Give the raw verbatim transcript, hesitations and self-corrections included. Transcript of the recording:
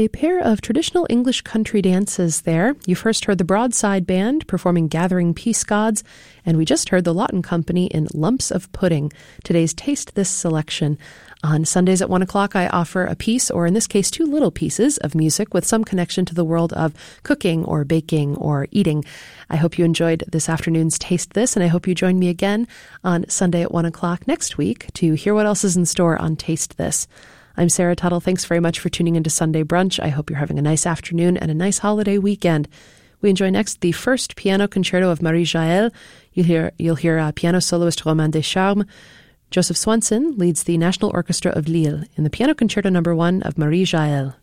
A pair of traditional English country dances there. You first heard the Broadside Band performing Gathering Peace Gods, and we just heard the Lawton Company in Lumps of Pudding. Today's Taste This selection. On Sundays at one o'clock, I offer a piece, or in this case, two little pieces of music with some connection to the world of cooking or baking or eating. I hope you enjoyed this afternoon's Taste This, and I hope you join me again on Sunday at one o'clock next week to hear what else is in store on Taste This. I'm Sarah Tuttle. Thanks very much for tuning into Sunday Brunch. I hope you're having a nice afternoon and a nice holiday weekend. We enjoy next the first piano concerto of Marie Jaël. You'll hear, you'll hear uh, piano soloist Romain Descharmes. Joseph Swanson leads the National Orchestra of Lille in the piano concerto number one of Marie Jaël.